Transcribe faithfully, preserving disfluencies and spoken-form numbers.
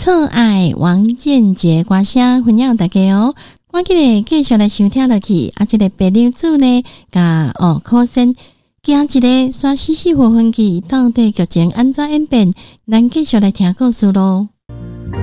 侧爱王建杰歌声分享大家哦，赶紧咧继续来收听落去。啊，这个白娘子呢，甲哦考生今一个刷死死活分期到底剧情安怎演变？咱继续来听故事咯。